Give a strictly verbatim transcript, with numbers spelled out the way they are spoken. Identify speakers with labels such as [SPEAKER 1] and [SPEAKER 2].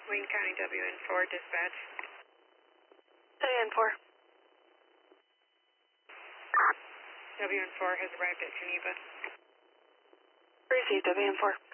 [SPEAKER 1] Wayne County W N four dispatch.
[SPEAKER 2] W N four.
[SPEAKER 1] W N four has arrived at Geneva.
[SPEAKER 2] Received W N four.